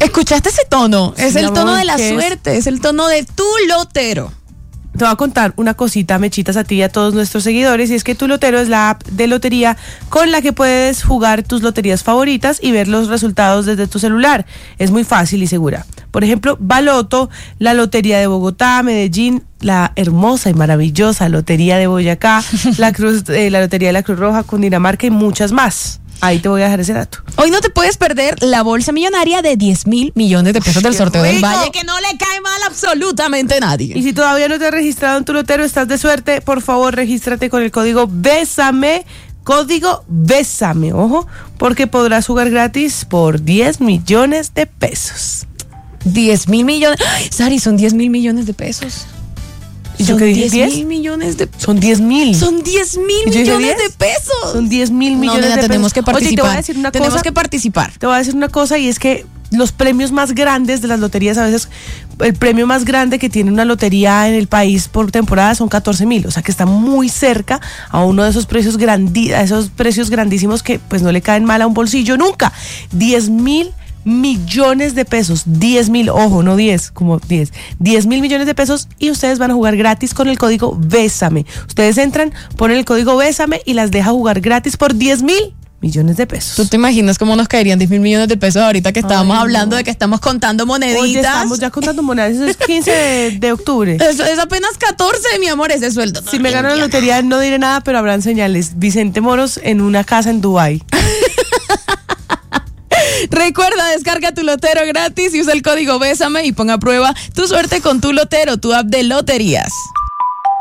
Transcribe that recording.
¿Escuchaste ese tono? Es el tono amor, de la ¿qué es? suerte, es el tono de tu lotero. Te voy a contar una cosita, Mechitas, a ti y a todos nuestros seguidores, y es que Tu Lotero es la app de lotería con la que puedes jugar tus loterías favoritas y ver los resultados desde tu celular. Es muy fácil y segura. Por ejemplo, Baloto, la Lotería de Bogotá, Medellín, la hermosa y maravillosa Lotería de Boyacá, la Lotería de la Cruz Roja, Cundinamarca y muchas más. Ahí te voy a dejar ese dato. Hoy no te puedes perder la bolsa millonaria de 10.000 millones de pesos del ¡Qué sorteo del rico! Valle, que no le cae mal absolutamente a nadie. Y si todavía no te has registrado en Tu Lotero, estás de suerte, por favor, regístrate con el código BÉSAME. Código BÉSAME, ojo, porque podrás jugar gratis por 10 millones de pesos. 10.000 millones. ¡Ay, Sari, son 10.000 millones de pesos! ¿Y yo qué dije? 10.000 millones de pesos. Son 10.000. Son 10.000 ¿Y yo dije millones 10? de pesos. Son 10.000 millones No, nena, de pesos. tenemos que participar. Oye, te voy a decir una tenemos cosa. que participar. Te voy a decir una cosa, y es que los premios más grandes de las loterías, a veces el premio más grande que tiene una lotería en el país por temporada son 14.000, o sea que está muy cerca a uno de esos precios grandísimos que pues no le caen mal a un bolsillo nunca. 10.000 millones de pesos, 10.000, ojo, no 10, como 10.000 millones de pesos, y ustedes van a jugar gratis con el código BÉSAME. Ustedes entran, ponen el código BÉSAME y las deja jugar gratis por 10.000 millones de pesos. ¿Tú te imaginas cómo nos caerían 10.000 millones de pesos ahorita que estábamos Ay, hablando no. de que estamos contando moneditas? Oye, estamos ya contando monedas, eso es 15 de octubre. Eso es apenas 14, mi amor, ese sueldo. Si me gano la lotería no diré nada, pero habrán señales. Vicente Moros en una casa en Dubái. Recuerda, descarga Tu Lotero gratis y usa el código BÉSAME y pon a prueba tu suerte con Tu Lotero, tu app de loterías.